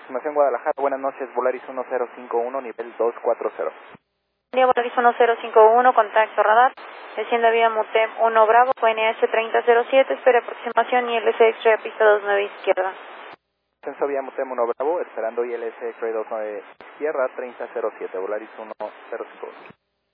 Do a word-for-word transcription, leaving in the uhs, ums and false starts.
aproximación Guadalajara, buenas noches, Volaris uno cero cinco uno, nivel dos cuatro cero. Día Volaris uno cero cinco uno, contacto radar, desciende vía Mutem uno Bravo, Q N H treinta cero siete, espera aproximación I L C X-ray a pista dos nueve izquierda. Ascenso vía Mutem uno Bravo, esperando I L C X-ray dos nueve izquierda, treinta cero siete, Volaris uno cero cinco uno.